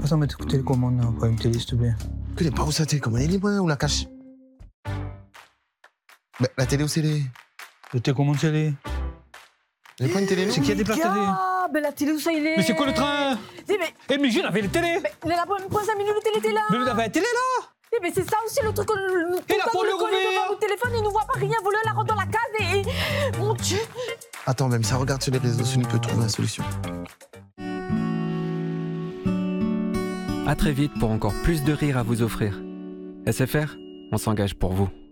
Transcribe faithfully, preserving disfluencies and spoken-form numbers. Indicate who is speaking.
Speaker 1: Passe à mettre télécommande, on prend une télé, s'il te plaît.
Speaker 2: Je connais pas où ça télécommande, elle est libre ou la cache? Bah, la télé où c'est les...
Speaker 1: Le télécommande télé.
Speaker 2: Il n'y a pas une télé, non?
Speaker 1: C'est qui a des places télé?
Speaker 3: Ah, ben la télé où ça il est?
Speaker 1: Mais c'est quoi le train?
Speaker 3: Eh mais,
Speaker 1: Eh mais j'ai avait la télé.
Speaker 3: mais la première cinq minutes, le télé était là.
Speaker 1: Mais vous avez la télé là?
Speaker 3: Eh mais c'est ça aussi le truc que nous
Speaker 1: Et la pour le
Speaker 3: coller devant le téléphone, il nous voit pas rien, voler la rentre dans la case et, et... Mon Dieu.
Speaker 2: Attends, même ça regarde sur les réseaux sociaux, on peut trouver la solution.
Speaker 4: À très vite pour encore plus de rire à vous offrir. S F R, on s'engage pour vous.